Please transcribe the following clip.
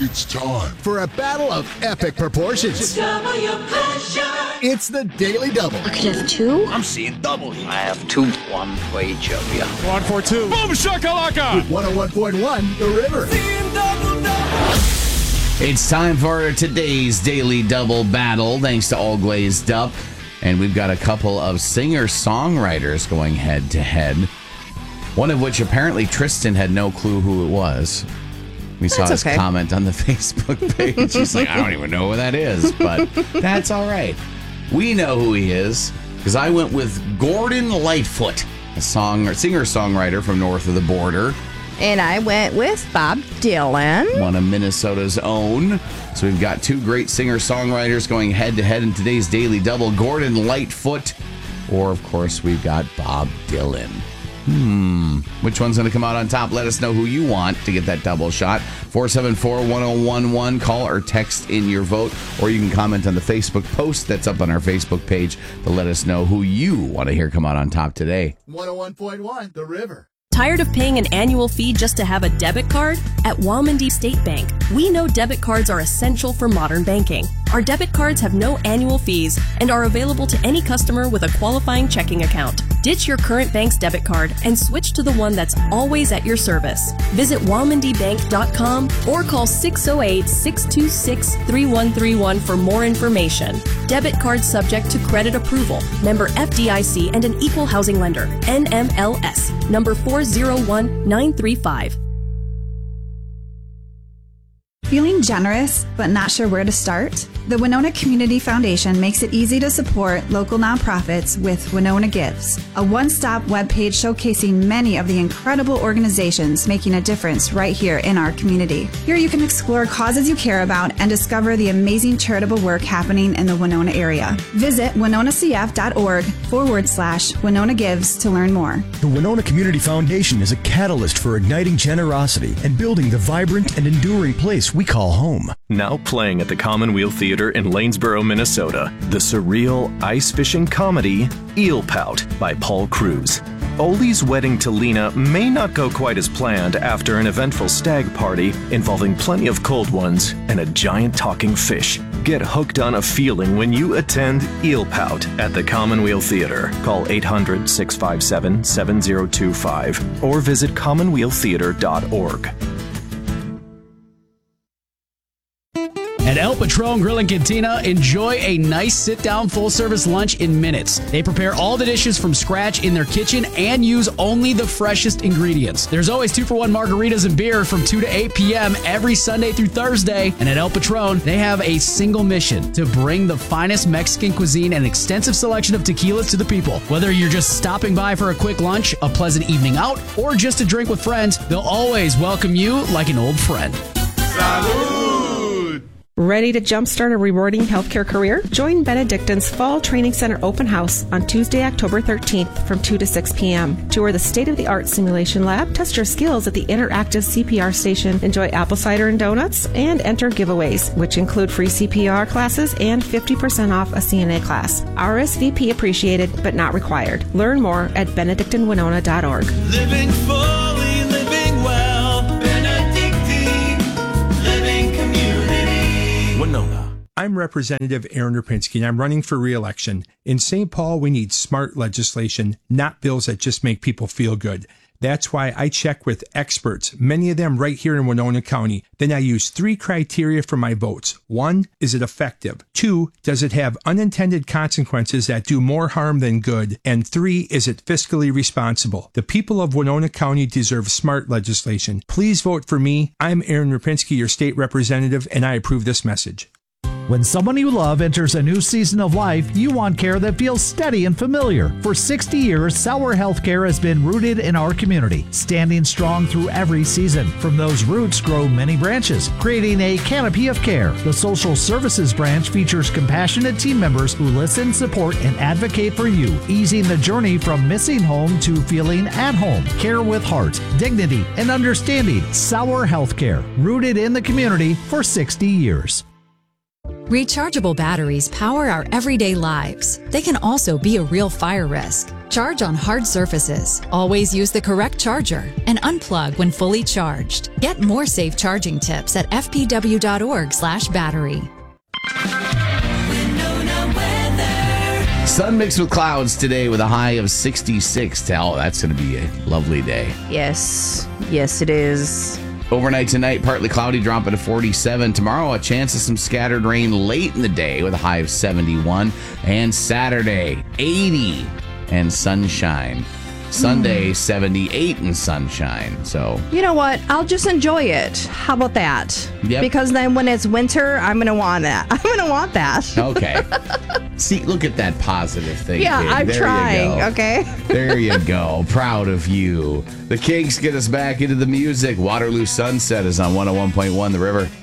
It's time for a battle of epic proportions. Discover your pleasure. It's the Daily Double. I could have two. I'm seeing double here. I have two. One for each of you. 1 for 2. Boom shakalaka! With 101.1 The River. It's time for today's Daily Double battle, thanks to All Glazed Up. And we've got a couple of singer-songwriters going head-to-head. One of which apparently Tristan had no clue who it was. We saw his comment on the Facebook page. He's like, I don't even know who that is, but that's all right. We know who he is, because I went with Gordon Lightfoot, a singer-songwriter from north of the border. And I went with Bob Dylan. One of Minnesota's own. So we've got two great singer-songwriters going head-to-head in today's Daily Double. Gordon Lightfoot, or, of course, we've got Bob Dylan. Which one's going to come out on top? Let us know who you want to get that double shot. 474-1011. Call or text in your vote, or you can comment on the Facebook post that's up on our Facebook page to let us know who you want to hear come out on top today. 101.1 The River. Tired of paying an annual fee just to have a debit card? At Walmondie State Bank, we know debit cards are essential for modern banking. Our debit cards have no annual fees and are available to any customer with a qualifying checking account. Ditch your current bank's debit card and switch to the one that's always at your service. Visit WalmondiBank.com or call 608-626-3131 for more information. Debit card subject to credit approval. Member FDIC and an equal housing lender. NMLS. Number 401935. Feeling generous but not sure where to start? The Winona Community Foundation makes it easy to support local nonprofits with Winona Gives, a one-stop webpage showcasing many of the incredible organizations making a difference right here in our community. Here you can explore causes you care about and discover the amazing charitable work happening in the Winona area. Visit winonacf.org/Winona Gives to learn more. The Winona Community Foundation is a catalyst for igniting generosity and building the vibrant and enduring place we call home. Now playing at the Commonweal Theater in Lanesboro, Minnesota, the surreal ice fishing comedy Eel Pout by Paul Cruz. Ole's wedding to Lena may not go quite as planned after an eventful stag party involving plenty of cold ones and a giant talking fish. Get hooked on a feeling when you attend Eel Pout at the Commonweal Theater. Call 800-657-7025 or visit commonwealtheater.org. At El Patron Grill and Cantina, enjoy a nice sit-down full-service lunch in minutes. They prepare all the dishes from scratch in their kitchen and use only the freshest ingredients. There's always 2-for-1 margaritas and beer from 2 to 8 p.m. every Sunday through Thursday. And at El Patron, they have a single mission: to bring the finest Mexican cuisine and extensive selection of tequilas to the people. Whether you're just stopping by for a quick lunch, a pleasant evening out, or just a drink with friends, they'll always welcome you like an old friend. Salud! Ready to jumpstart a rewarding healthcare career? Join Benedictine's Fall Training Center Open House on Tuesday, October 13th from 2 to 6 p.m. Tour the state-of-the-art simulation lab, test your skills at the interactive CPR station, enjoy apple cider and donuts, and enter giveaways, which include free CPR classes and 50% off a CNA class. RSVP appreciated, but not required. Learn more at benedictinewinona.org. Living fully, living well. Benedictine Living Community. Winona. I'm Representative Aaron Rapinski, and I'm running for re-election. In St. Paul, we need smart legislation, not bills that just make people feel good. That's why I check with experts, many of them right here in Winona County. Then I use 3 criteria for my votes. 1, is it effective? 2, does it have unintended consequences that do more harm than good? And 3, is it fiscally responsible? The people of Winona County deserve smart legislation. Please vote for me. I'm Aaron Rapinski, your state representative, and I approve this message. When someone you love enters a new season of life, you want care that feels steady and familiar. For 60 years, Sauer Healthcare has been rooted in our community, standing strong through every season. From those roots grow many branches, creating a canopy of care. The social services branch features compassionate team members who listen, support, and advocate for you, easing the journey from missing home to feeling at home. Care with heart, dignity, and understanding. Sauer Healthcare, rooted in the community for 60 years. Rechargeable batteries power our everyday lives. They can also be a real fire risk. Charge on hard surfaces. Always use the correct charger and unplug when fully charged. Get more safe charging tips at fpw.org/battery. Sun mixed with clouds today with a high of 66. Oh, that's going to be a lovely day. Yes. Yes, it is. Overnight tonight, partly cloudy, dropping to 47. Tomorrow, a chance of some scattered rain late in the day with a high of 71. And Saturday, 80 and sunshine. Sunday, 78 and sunshine. So, you know what? I'll just enjoy it. How about that? Yep. Because then when it's winter, I'm going to want that. I'm going to want that. Okay. See, look at that positive thing. Yeah, kid. I'm There trying. you go. Okay. There you go. Proud of you. The Kinks get us back into the music. Waterloo Sunset is on 101.1 The River.